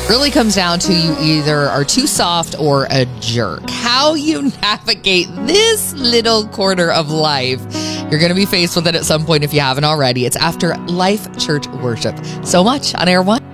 Really comes down to you either are too soft or a jerk. How you navigate this little corner of life, you're going to be faced with it at some point if you haven't already. It's after Life Church Worship. So much on Air One.